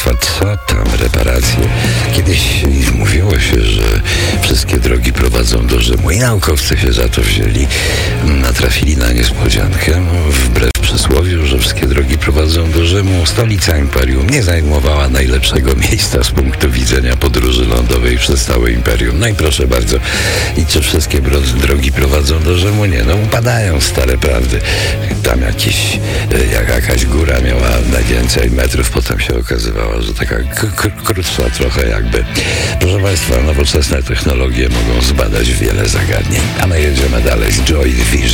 Państwa, co tam reparacje? Kiedyś mówiło się, że wszystkie drogi prowadzą do Rzymu i naukowcy się za to wzięli. Natrafili na niespodziankę. Wbrew przysłowiu, że wszystkie drogi prowadzą do Rzymu, stolica imperium nie zajmowała najlepszego miejsca z punktu widzenia podróży lądowej przez całe imperium. No i proszę bardzo, i czy wszystkie drogi prowadzą do Rzymu? Nie, no upadają stare prawdy. Tam jakaś góra miała najwięcej metrów, potem się okazywało, że taka krótsza trochę jakby. Proszę Państwa, nowoczesne technologie mogą zbadać wiele zagadnień, a my jedziemy dalej z Joy Division.